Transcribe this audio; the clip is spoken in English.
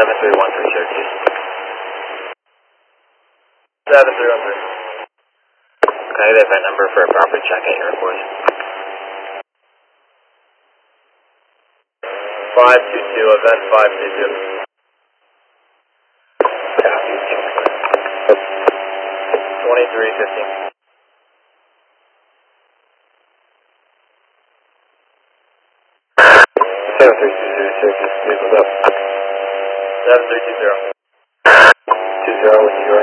7313 Syracuse. 7313. Can I get that number for a proper check at your report? 522, event 522. Copy, 2315. Syracuse, what's up? 7320. 20, when you are